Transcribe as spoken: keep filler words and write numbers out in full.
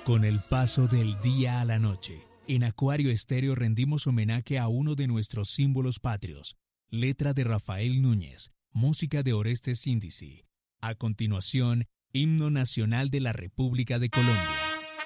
Con el paso del día a la noche, en Acuario Estéreo rendimos homenaje a uno de nuestros símbolos patrios, letra de Rafael Núñez, música de Orestes Índice. A continuación, Himno Nacional de la República de Colombia.